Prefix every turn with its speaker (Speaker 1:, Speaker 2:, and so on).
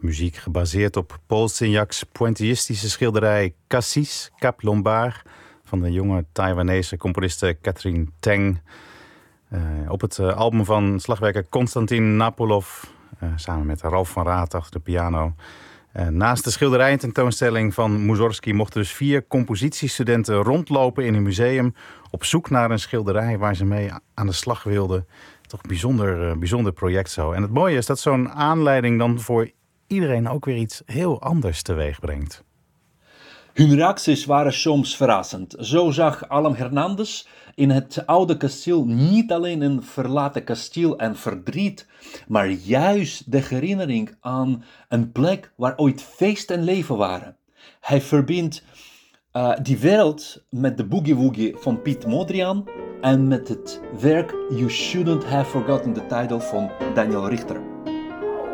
Speaker 1: muziek gebaseerd op Paul Signac's pointillistische schilderij Cassis, Cap Lombard van de jonge Taiwanese componiste Catherine Teng. Op het album van slagwerker Konstantin Napolov, samen met Ralf van Raat achter de piano. Naast de schilderijententoonstelling van Mussorgsky mochten dus 4 compositiestudenten rondlopen in een museum op zoek naar een schilderij waar ze mee aan de slag wilden. Toch een bijzonder project zo. En het mooie is dat zo'n aanleiding dan voor iedereen ook weer iets heel anders teweeg brengt.
Speaker 2: Hun reacties waren soms verrassend. Zo zag Alem Hernandez in het oude kasteel niet alleen een verlaten kasteel en verdriet, maar juist de herinnering aan een plek waar ooit feest en leven waren. Hij verbindt die wereld met de Boogie Woogie van Piet Mondriaan en met het werk You Shouldn't Have Forgotten the Title van Daniel Richter.